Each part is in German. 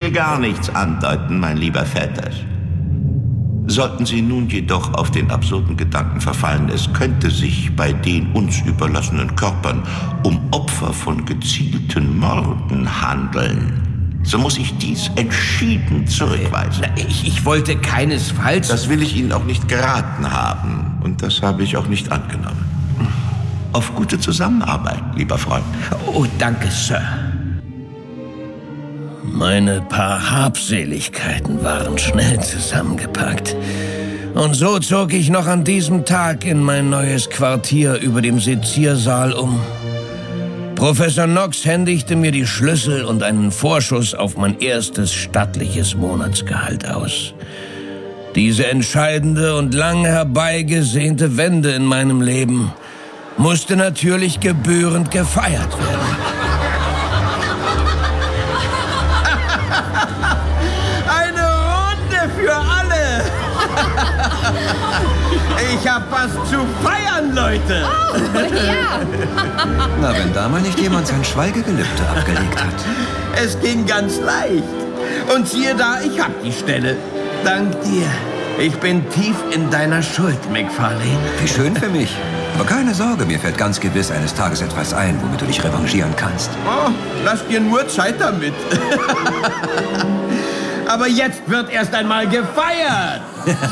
mir gar nichts andeuten, mein lieber Vetter. Sollten Sie nun jedoch auf den absurden Gedanken verfallen, es könnte sich bei den uns überlassenen Körpern um Opfer von gezielten Morden handeln, so muss ich dies entschieden zurückweisen. Ich wollte keinesfalls... Das will ich Ihnen auch nicht geraten haben. Und das habe ich auch nicht angenommen. Auf gute Zusammenarbeit, lieber Freund. Oh, danke, Sir. Meine paar Habseligkeiten waren schnell zusammengepackt. Und so zog ich noch an diesem Tag in mein neues Quartier über dem Seziersaal um. Professor Knox händigte mir die Schlüssel und einen Vorschuss auf mein erstes stattliches Monatsgehalt aus. Diese entscheidende und lang herbeigesehnte Wende in meinem Leben musste natürlich gebührend gefeiert werden. Eine Runde für alle! Ich hab was zu feiern, Leute! Oh, ja! Na, wenn da mal nicht jemand sein Schweigegelübde abgelegt hat. Es ging ganz leicht. Und siehe da, ich hab die Stelle. Dank dir. Ich bin tief in deiner Schuld, McFarlane. Wie schön für mich. Aber keine Sorge, mir fällt ganz gewiss eines Tages etwas ein, womit du dich revanchieren kannst. Oh, lass dir nur Zeit damit. Aber jetzt wird erst einmal gefeiert.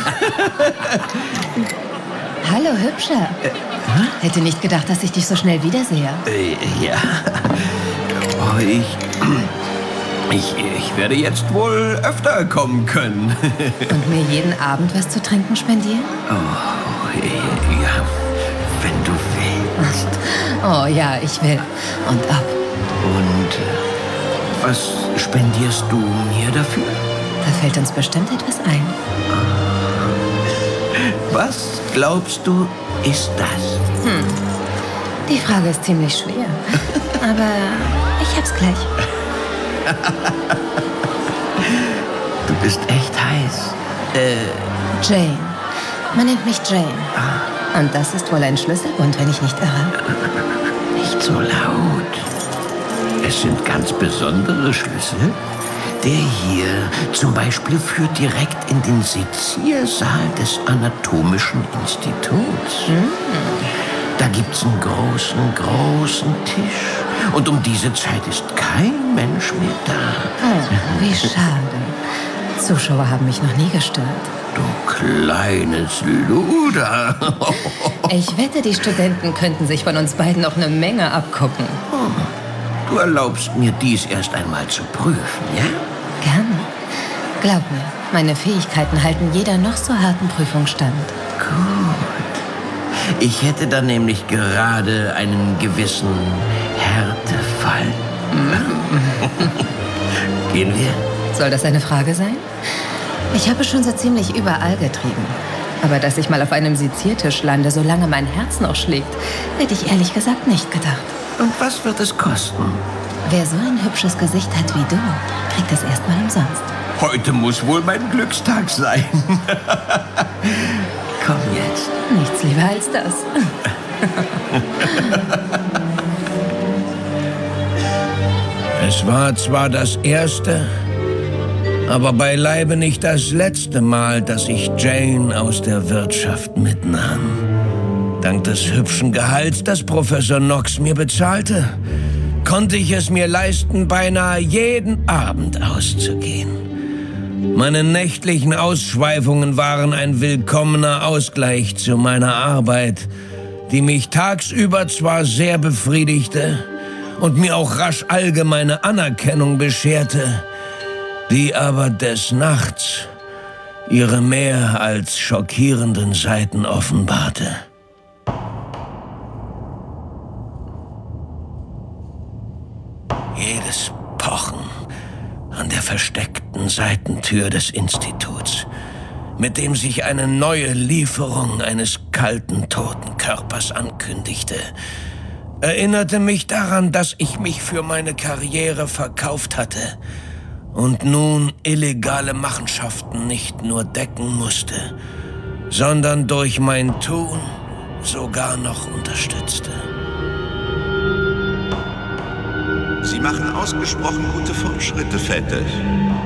Hallo, Hübscher. Hätte nicht gedacht, dass ich dich so schnell wiedersehe. Ja. Oh, ich werde jetzt wohl öfter kommen können. Und mir jeden Abend was zu trinken spendieren? Oh, ja, wenn du willst. Oh ja, ich will. Und ab. Und was spendierst du mir dafür? Da fällt uns bestimmt etwas ein. Was glaubst du, ist das? Die Frage ist ziemlich schwer. Aber ich hab's gleich. Du bist echt heiß. Jane. Man nennt mich Jane. Und das ist wohl ein Schlüsselbund, wenn ich nicht irre. Nicht so laut. Es sind ganz besondere Schlüssel. Der hier zum Beispiel führt direkt in den Seziersaal des Anatomischen Instituts. Da gibt's einen großen Tisch. Und um diese Zeit ist kein Mensch mehr da. Oh, wie schade. Zuschauer haben mich noch nie gestört. Du kleines Luder. Ich wette, die Studenten könnten sich von uns beiden noch eine Menge abgucken. Du erlaubst mir, dies erst einmal zu prüfen, ja? Gerne. Glaub mir, meine Fähigkeiten halten jeder noch so harten Prüfung stand. Gut. Ich hätte da nämlich gerade einen gewissen Härtefall. Gehen wir? Soll das eine Frage sein? Ich habe schon so ziemlich überall getrieben. Aber dass ich mal auf einem Seziertisch lande, solange mein Herz noch schlägt, hätte ich ehrlich gesagt nicht gedacht. Und was wird es kosten? Wer so ein hübsches Gesicht hat wie du, kriegt es erstmal umsonst. Heute muss wohl mein Glückstag sein. Komm jetzt. Nichts lieber als das. Es war zwar das erste, aber beileibe nicht das letzte Mal, dass ich Jane aus der Wirtschaft mitnahm. Dank des hübschen Gehalts, das Professor Knox mir bezahlte, konnte ich es mir leisten, beinahe jeden Abend auszugehen. Meine nächtlichen Ausschweifungen waren ein willkommener Ausgleich zu meiner Arbeit, die mich tagsüber zwar sehr befriedigte und mir auch rasch allgemeine Anerkennung bescherte, die aber des Nachts ihre mehr als schockierenden Seiten offenbarte. Jedes Pochen an der versteckten Seitentür des Instituts, mit dem sich eine neue Lieferung eines kalten, toten Körpers ankündigte, erinnerte mich daran, dass ich mich für meine Karriere verkauft hatte und nun illegale Machenschaften nicht nur decken musste, sondern durch mein Tun sogar noch unterstützte. Sie machen ausgesprochen gute Fortschritte, Vetter.